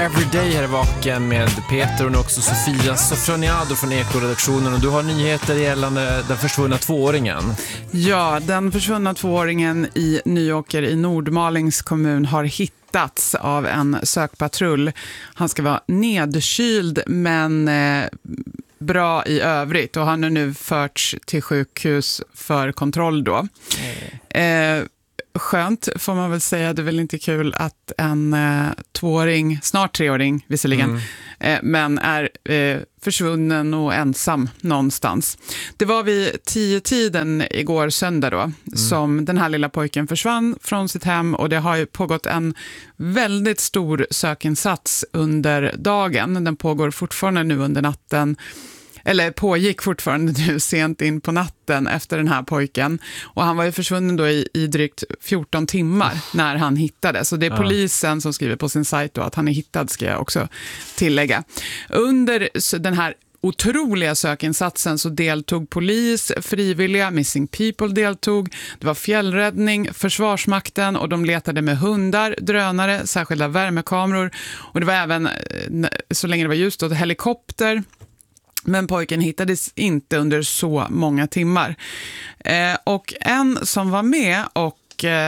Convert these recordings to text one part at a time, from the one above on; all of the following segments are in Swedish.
Everyday här i Vaken med Peter och också Sofia Sofroniado från Eko-redaktionen. Och du har nyheter gällande den försvunna tvååringen. Ja, den försvunna tvååringen i Nyåker i Nordmalings kommun har hittats av en sökpatrull. Han ska vara nedkyld men bra i övrigt och han är nu förts till sjukhus för kontroll då. Skönt får man väl säga, det är väl inte kul att en tvååring, snart treåring visserligen, men är försvunnen och ensam någonstans. Det var vid 10-tiden igår söndag då som den här lilla pojken försvann från sitt hem och det har ju pågått en väldigt stor sökinsats under dagen. Den pågår fortfarande nu under natten. Eller pågick fortfarande nu sent in på natten efter den här pojken. Och han var ju försvunnen då i drygt 14 timmar när han hittades. Så det är polisen som skriver på sin sajt då att han är hittad, ska jag också tillägga. Under den här otroliga sökinsatsen så deltog polis, frivilliga, Missing People deltog. Det var fjällräddning, Försvarsmakten och de letade med hundar, drönare, särskilda värmekameror. Och det var även, så länge det var ljust, då, helikopter. Men pojken hittades inte under så många timmar. Och en som var med och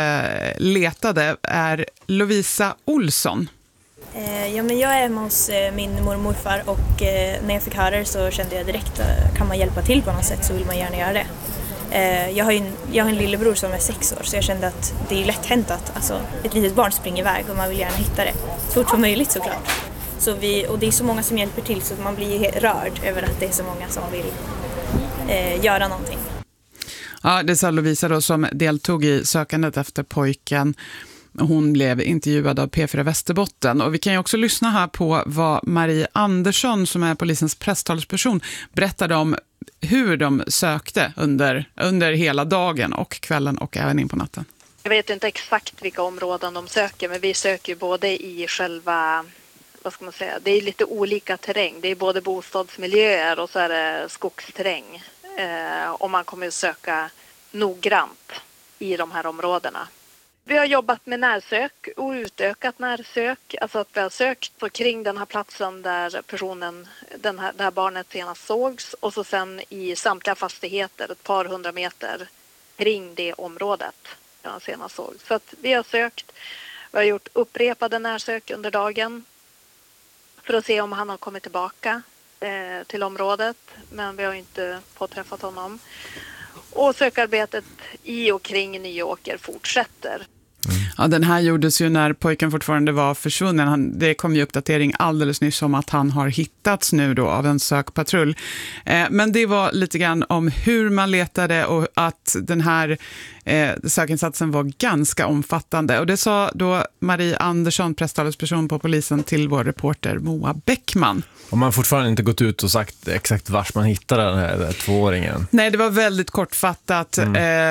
letade är Lovisa Olsson. Ja, men jag är hemma hos min mormor och morfar och när jag fick höra det så kände jag direkt kan man hjälpa till på något sätt så vill man gärna göra det. Jag har en lillebror som är 6 år så jag kände att det är lätt hänt att ett litet barn springer iväg och man vill gärna hitta det. Så fort som möjligt såklart. Och det är så många som hjälper till så man blir rörd över att det är så många som vill göra någonting. Ja, det sa Lovisa då som deltog i sökandet efter pojken. Hon blev intervjuad av P4 Västerbotten. Och vi kan ju också lyssna här på vad Marie Andersson som är polisens presstalesperson berättade om hur de sökte under hela dagen och kvällen och även in på natten. Jag vet inte exakt vilka områden de söker men vi söker både i själva... Vad ska man säga? Det är lite olika terräng. Det är både bostadsmiljöer och så är det skogsterräng. Och man kommer att söka noggrant i de här områdena. Vi har jobbat med närsök och utökat närsök. Alltså att vi har sökt kring den här platsen där det här barnet senast sågs. Och så sen i samtliga fastigheter, ett par 100 meter kring det området där han senast sågs. Så att vi har sökt. Vi har gjort upprepade närsök under dagen. För att se om han har kommit tillbaka till området. Men vi har inte påträffat honom. Och sökarbetet i och kring Nyåker fortsätter. Ja, den här gjordes ju när pojken fortfarande var försvunnen. Det kom ju uppdatering alldeles nyss om att han har hittats nu då av en sökpatrull. Men det var lite grann om hur man letade och att den här sökinsatsen var ganska omfattande. Och det sa då Marie Andersson, presstalesperson på polisen, till vår reporter Moa Bäckman. Och man har fortfarande inte gått ut och sagt exakt vars man hittade den här tvååringen. Nej, det var väldigt kortfattat.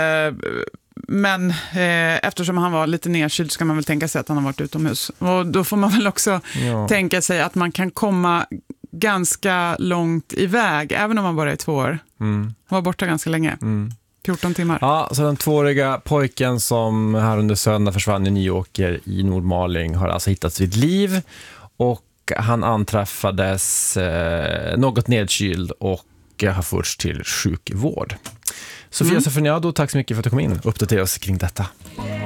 Men eftersom han var lite nedkyld ska man väl tänka sig att han har varit utomhus. Och då får man väl också tänka sig att man kan komma ganska långt iväg, även om man bara är 2 år. Han var borta ganska länge. 14 timmar. Ja, så den 2-åriga pojken som här under söndag försvann i Nyåker i Nordmaling har alltså hittats vid liv. Och han anträffades något nedkyld och har förts till sjukvård. Sofia Sofroniado, tack så mycket för att du kom in och uppdaterade oss kring detta.